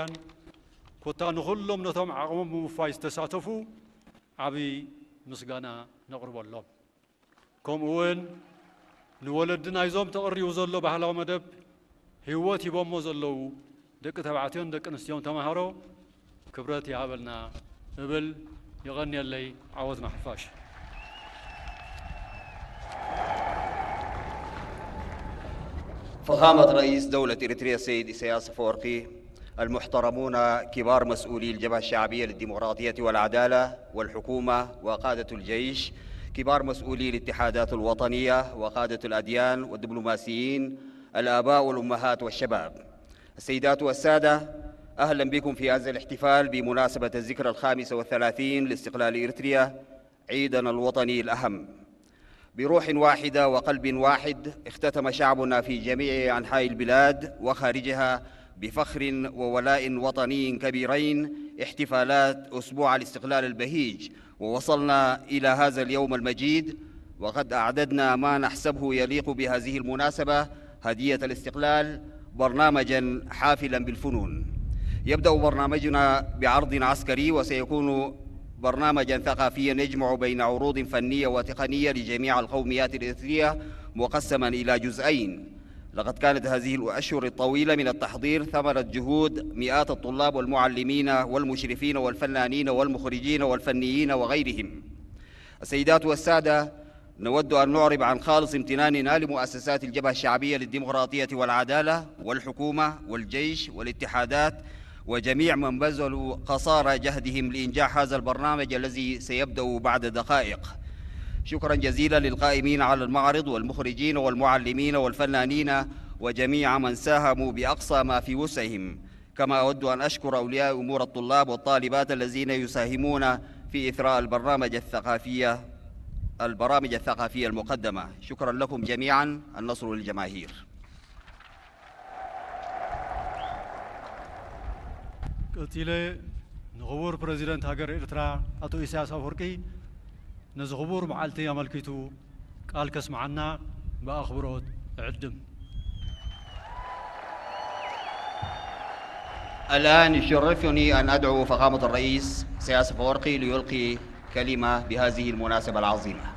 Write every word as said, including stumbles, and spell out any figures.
ኤርትራውያን ኮታ ንኹሎም ነቶም ዓቕሞም ብምፋይ ዝተሳተፉ ዓብዪ ምስጋና ነቕርበሎም ከምኡ እውን ንወለድና ሒዞም ተቐሪቡ ዘሎ ባህላዊ መደብ ህይወት ሂቦሞ ዘለዉ ደቂ ተባዕትዮን ደቂ ኣንስትዮን ተማሃሮ ክብረት ይሃበልና እብል ይቐኒየለይ ዓወትና ሓፋሽ فخامة رئيس دولة إريتريا السيد إسياس أفورقي، المحترمون كبار مسؤولي الجبهة الشعبية للديمقراطية والعدالة والحكومة وقادة الجيش، كبار مسؤولي الاتحادات الوطنية وقادة الأديان والدبلوماسيين، الآباء والأمهات والشباب، السيدات والسادة، أهلا بكم في هذا الاحتفال بمناسبة الذكرى الخامسة والثلاثين لاستقلال إريتريا، عيدنا الوطني الأهم. بروح واحدة وقلب واحد اختتم شعبنا في جميع أنحاء البلاد وخارجها بفخر وولاء وطني كبيرين احتفالات أسبوع الاستقلال البهيج، ووصلنا إلى هذا اليوم المجيد وقد أعددنا ما نحسبه يليق بهذه المناسبة هدية الاستقلال، برنامجا حافلا بالفنون. يبدأ برنامجنا بعرض عسكري وسيكون برنامجا ثقافيا يجمع بين عروض فنية وتقنية لجميع القوميات الإريترية مقسما إلى جزئين. لقد كانت هذه الأشهر الطويلة من التحضير ثمرة جهود مئات الطلاب والمعلمين والمشرفين والفنانين والمخرجين والفنيين وغيرهم. السيدات والسادة، نود أن نعرب عن خالص امتناننا لمؤسسات الجبهة الشعبية للديمقراطية والعدالة والحكومة والجيش والاتحادات وجميع من بذلوا قصارى جهدهم لإنجاح هذا البرنامج الذي سيبدأ بعد دقائق. شكرا جزيلا للقائمين على المعرض والمخرجين والمعلمين والفنانين وجميع من ساهموا بأقصى ما في وسعهم. كما أود أن أشكر أولياء أمور الطلاب والطالبات الذين يساهمون في إثراء البرنامج الثقافية البرامج الثقافية المقدمة. شكرا لكم جميعا. النصر للجماهير. قتيلة نغور بريزيدنت هاجر إرترا أتو إسياس أفورقي نزغبور معالتي أمالكيتو قال كسمعنا بأخبروت عدم. الآن يشرفني أن أدعو فخامة الرئيس إسياس أفورقي ليلقي كلمة بهذه المناسبة العظيمة.